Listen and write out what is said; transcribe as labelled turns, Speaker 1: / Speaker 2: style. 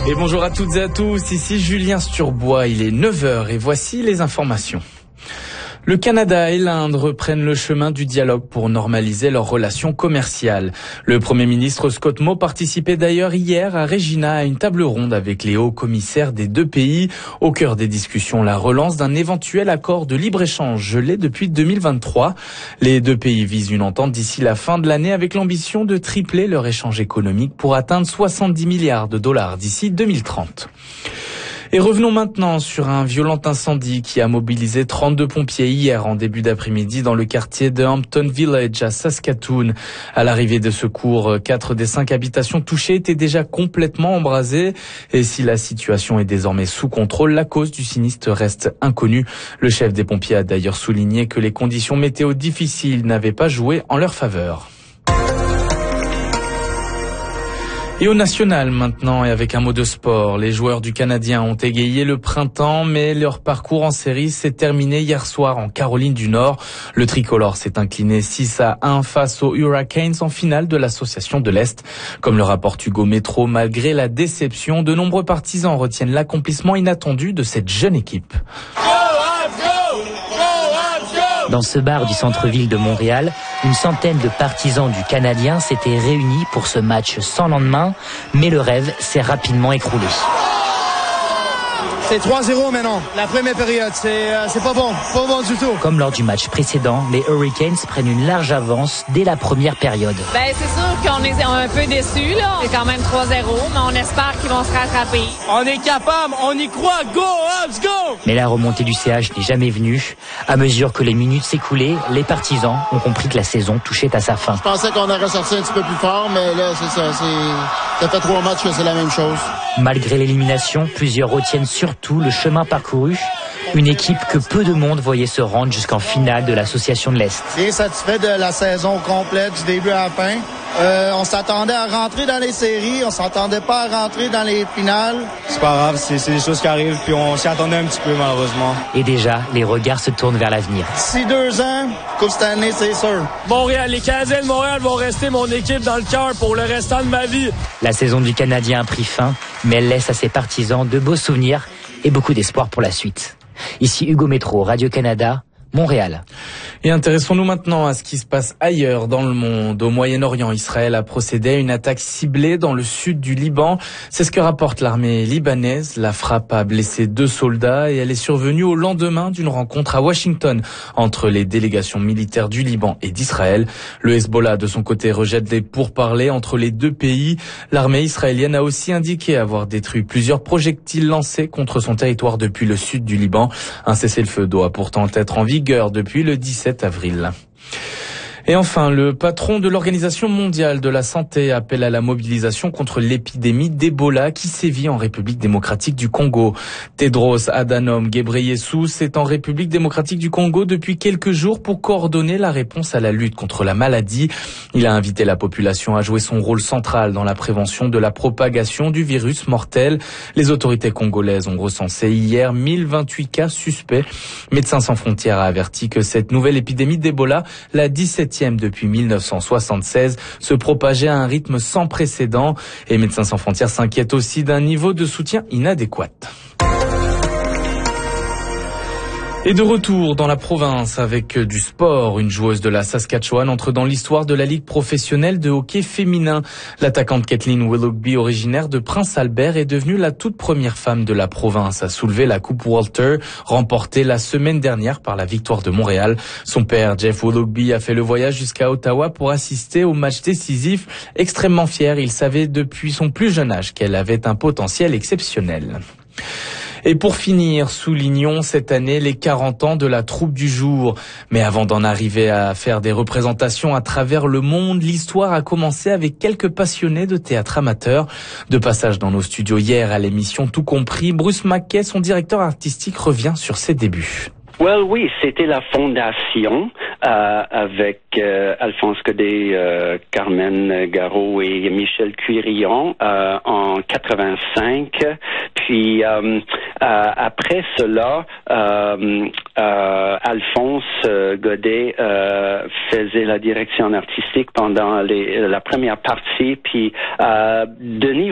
Speaker 1: Et bonjour à toutes et à tous, ici Julien Sturbois, il est 9h et voici les informations. Le Canada et l'Inde reprennent le chemin du dialogue pour normaliser leurs relations commerciales. Le Premier ministre Scott Moe participait d'ailleurs hier à Regina à une table ronde avec les hauts commissaires des deux pays. Au cœur des discussions, la relance d'un éventuel accord de libre-échange gelé depuis 2023. Les deux pays visent une entente d'ici la fin de l'année avec l'ambition de tripler leur échange économique pour atteindre 70 milliards de dollars d'ici 2030. Et revenons maintenant sur un violent incendie qui a mobilisé 32 pompiers hier en début d'après-midi dans le quartier de Hampton Village à Saskatoon. À l'arrivée des secours, 4 des 5 habitations touchées étaient déjà complètement embrasées. Et si la situation est désormais sous contrôle, la cause du sinistre reste inconnue. Le chef des pompiers a d'ailleurs souligné que les conditions météo difficiles n'avaient pas joué en leur faveur. Et au national maintenant, et avec un mot de sport, les joueurs du Canadien ont égayé le printemps, mais leur parcours en série s'est terminé hier soir en Caroline du Nord. Le tricolore s'est incliné 6-1 face aux Hurricanes en finale de l'Association de l'Est. Comme le rapporte Hugo Métro, malgré la déception, de nombreux partisans retiennent l'accomplissement inattendu de cette jeune équipe.
Speaker 2: Dans ce bar du centre-ville de Montréal, une centaine de partisans du Canadien s'étaient réunis pour ce match sans lendemain, mais le rêve s'est rapidement écroulé.
Speaker 3: C'est 3-0 maintenant, la première période, c'est pas bon du tout.
Speaker 2: Comme lors du match précédent, les Hurricanes prennent une large avance dès la première période.
Speaker 4: C'est sûr qu'on est un peu déçus, là. C'est quand même 3-0, mais on espère qu'ils vont se rattraper.
Speaker 5: On est capable, on y croit, go, Habs, go!
Speaker 2: Mais la remontée du CH n'est jamais venue. À mesure que les minutes s'écoulaient, les partisans ont compris que la saison touchait à sa fin.
Speaker 3: Je pensais qu'on aurait sorti un petit peu plus fort, mais là, c'est ça. Ça fait 3 matchs que c'est la même chose.
Speaker 2: Malgré l'élimination, plusieurs retiennent surtout le chemin parcouru. Une équipe que peu de monde voyait se rendre jusqu'en finale de l'Association de l'Est.
Speaker 3: Bien satisfait de la saison complète, du début à la fin. On s'attendait à rentrer dans les séries, on s'attendait pas à rentrer dans les finales.
Speaker 5: C'est pas grave, c'est des choses qui arrivent, puis on s'y attendait un petit peu malheureusement.
Speaker 2: Et déjà, les regards se tournent vers l'avenir.
Speaker 3: D'ici 2 ans, Coupe cette année, c'est sûr.
Speaker 5: Montréal, les Canadiens de Montréal vont rester mon équipe dans le cœur pour le restant de ma vie.
Speaker 2: La saison du Canadien a pris fin, mais elle laisse à ses partisans de beaux souvenirs et beaucoup d'espoir pour la suite. Ici Hugo Métro, Radio-Canada, Montréal.
Speaker 1: Et intéressons-nous maintenant à ce qui se passe ailleurs dans le monde. Au Moyen-Orient, Israël a procédé à une attaque ciblée dans le sud du Liban. C'est ce que rapporte l'armée libanaise. La frappe a blessé 2 soldats et elle est survenue au lendemain d'une rencontre à Washington entre les délégations militaires du Liban et d'Israël. Le Hezbollah, de son côté, rejette les pourparlers entre les deux pays. L'armée israélienne a aussi indiqué avoir détruit plusieurs projectiles lancés contre son territoire depuis le sud du Liban. Un cessez-le-feu doit pourtant être en vigueur depuis le 17 avril. Et enfin, le patron de l'Organisation mondiale de la santé appelle à la mobilisation contre l'épidémie d'Ebola qui sévit en République démocratique du Congo. Tedros Adhanom Ghebreyesus est en République démocratique du Congo depuis quelques jours pour coordonner la réponse à la lutte contre la maladie. Il a invité la population à jouer son rôle central dans la prévention de la propagation du virus mortel. Les autorités congolaises ont recensé hier 1028 cas suspects. Médecins sans frontières a averti que cette nouvelle épidémie d'Ebola, la 17e depuis 1976, se propageait à un rythme sans précédent. Et Médecins sans frontières s'inquiète aussi d'un niveau de soutien inadéquat. Et de retour dans la province avec du sport, une joueuse de la Saskatchewan entre dans l'histoire de la Ligue professionnelle de hockey féminin. L'attaquante Kathleen Willoughby, originaire de Prince Albert, est devenue la toute première femme de la province à soulever la Coupe Walter, remportée la semaine dernière par la Victoire de Montréal. Son père, Jeff Willoughby, a fait le voyage jusqu'à Ottawa pour assister au match décisif. Extrêmement fier, il savait depuis son plus jeune âge qu'elle avait un potentiel exceptionnel. Et pour finir, soulignons cette année les 40 ans de la troupe du jour. Mais avant d'en arriver à faire des représentations à travers le monde, l'histoire a commencé avec quelques passionnés de théâtre amateur. De passage dans nos studios hier à l'émission Tout compris, Bruce Mackay, son directeur artistique, revient sur ses débuts.
Speaker 6: Oui, c'était la fondation avec Alphonse Godet, Carmen Garot et Michel Cuirion en 85. Puis après cela, Alphonse Godet faisait la direction artistique pendant la première partie. Puis Denis